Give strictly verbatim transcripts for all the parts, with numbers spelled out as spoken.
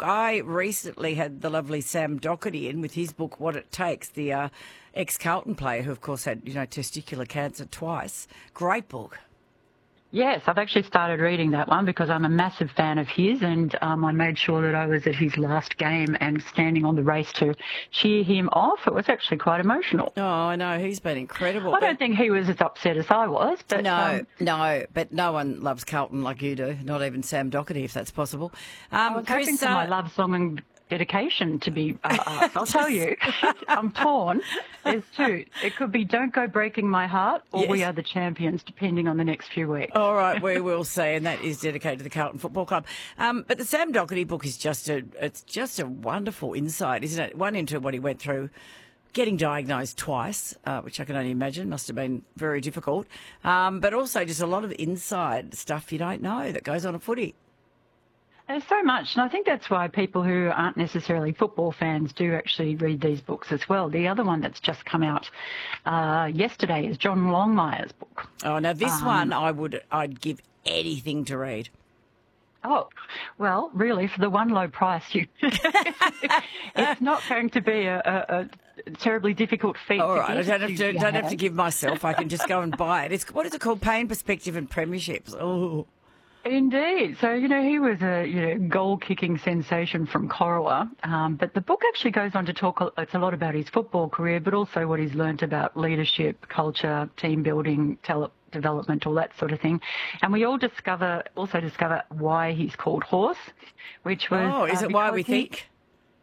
I recently had the lovely Sam Docherty in with his book, What It Takes, the uh, ex-Carlton player who, of course, had, you know, testicular cancer twice. Great book. Yes, I've actually started reading that one because I'm a massive fan of his, and um, I made sure that I was at his last game and standing on the race to cheer him off. It was actually quite emotional. Oh, I know. He's been incredible. I don't think he was as upset as I was. But, no, um, no, but no one loves Carlton like you do, not even Sam Docherty, if that's possible. Um, I was Chris, hoping for uh, my love song and dedication to be uh, asked. I'll tell you, I'm torn. There's two. It could be Don't Go Breaking My Heart or Yes. We Are the Champions, depending on the next few weeks. All right, we will see, and that is dedicated to the Carlton Football Club. Um, but the Sam Docherty book is just a, it's just a wonderful insight, isn't it? One into what he went through, getting diagnosed twice, uh, which I can only imagine must have been very difficult, um, but also just a lot of inside stuff you don't know that goes on a footy. There's so much, and I think that's why people who aren't necessarily football fans do actually read these books as well. The other one that's just come out uh, yesterday is John Longmire's book. Oh, now this Um, one I would, I'd give anything to read. Oh, well, really, for the one low price, you it's not going to be a, a, a terribly difficult feat. All to right, I get don't have to, into don't your have to hand. give myself. I can just go and buy it. It's what is it called? Pain, Perspective, and Premierships. Oh. Indeed. So, you know, he was a you know goal-kicking sensation from Corowa, um, but the book actually goes on to talk a, it's a lot about his football career, but also what he's learnt about leadership, culture, team building, tele- development, all that sort of thing. And we all discover, also discover why he's called Horse, which was... Oh, is uh, it why we because he- think?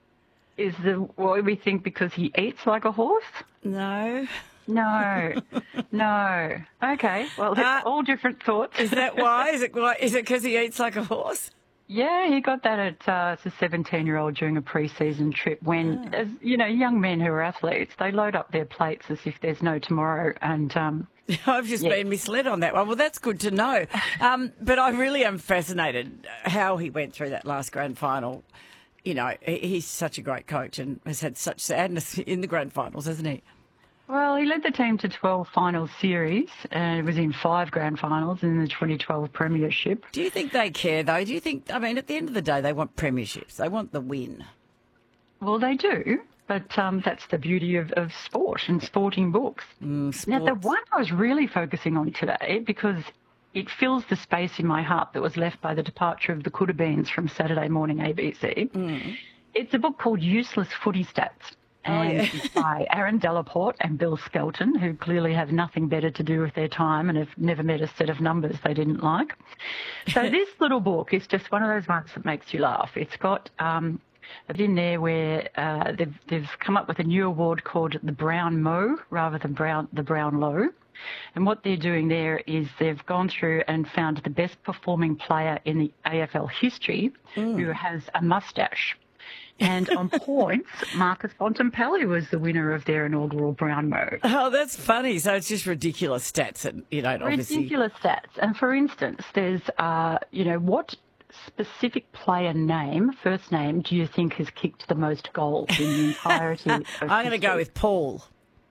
Is the why we think because he eats like a horse? No. No, no. Okay, well, Uh, all different thoughts. Is that why? Is it why? Is it because he eats like a horse? Yeah, he got that at uh, as a seventeen-year-old during a pre-season trip when, as you know, young men who are athletes, they load up their plates as if there's no tomorrow. And um, I've just Yeah. been misled on that one. Well, that's good to know. Um, but I really am fascinated how he went through that last grand final. You know, he- he's such a great coach and has had such sadness in the grand finals, hasn't he? well, he led the team to twelve final series and was in five grand finals in the twenty twelve Premiership. Do you think they care, though? Do you think, I mean, at the end of the day, they want premierships. They want the win. Well, they do, but um, that's the beauty of, of sport and sporting books. Mm, Now, the sports. one I was really focusing on today, because it fills the space in my heart that was left by the departure of the Coulterbeans from Saturday morning A B C. Mm. It's a book called Useless Footy Stats. And yeah. it's by Aaron Delaporte and Bill Skelton, who clearly have nothing better to do with their time and have never met a set of numbers they didn't like. So this little book is just one of those ones that makes you laugh. It's got um, a bit in there where uh, they've, they've come up with a new award called the Brown Mo rather than Brown, the Brown Low. And what they're doing there is they've gone through and found the best performing player in the A F L history who has a mustache. And on points, Marcus Bontempelli was the winner of their inaugural Brown Mo. Oh, that's funny. So it's just ridiculous stats and, you know, obviously... Ridiculous stats. And for instance, there's, uh, you know, what specific player name, first name, do you think has kicked the most goals in the entirety of I'm going to go history? with Paul.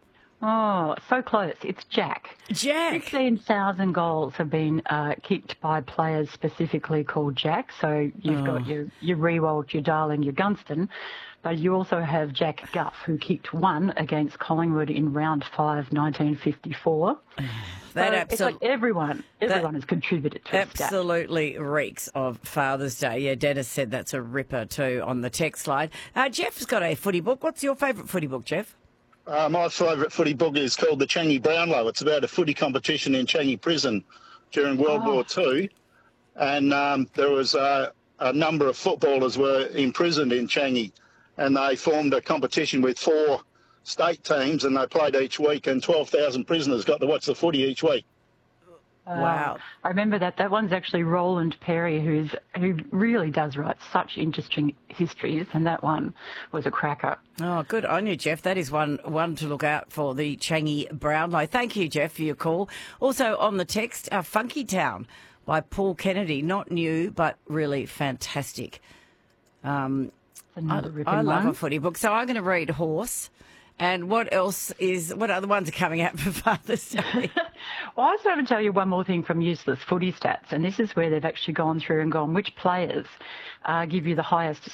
Oh, so close. It's Jack. Jack. fifteen thousand goals have been uh, kicked by players specifically called Jack. So you've got your, your Rewald, your Darling, your Gunston. But you also have Jack Guff, who kicked one against Collingwood in round five, nineteen fifty-four. That so absol- it's like everyone, everyone has contributed to it. Absolutely reeks of Father's Day. Yeah, Dennis said that's a ripper too on the text line. Uh, Jeff's got a footy book. What's your favourite footy book, Jeff? Uh, my favourite footy book is called The Changi Brownlow. It's about a footy competition in Changi Prison during World Oh. War Two. And um, there was uh, a number of footballers were imprisoned in Changi, and they formed a competition with four state teams, and they played each week, and twelve thousand prisoners got to watch the footy each week. Wow. I remember that. That one's actually Roland Perry, who's who really does write such interesting histories, and that one was a cracker. Oh, good on you, Jeff. That is one one to look out for, the Changi Brownlow. Thank you, Jeff, for your call. Also on the text, uh, Funky Town by Paul Kennedy. Not new, but really fantastic. Um, I, Another ripping I love one. a footy book. So I'm going to read Horse. And what else is, what other ones are coming out for Father's Day? Well, I just want to tell you one more thing from Useless Footy Stats, and this is where they've actually gone through and gone, which players uh, give you the highest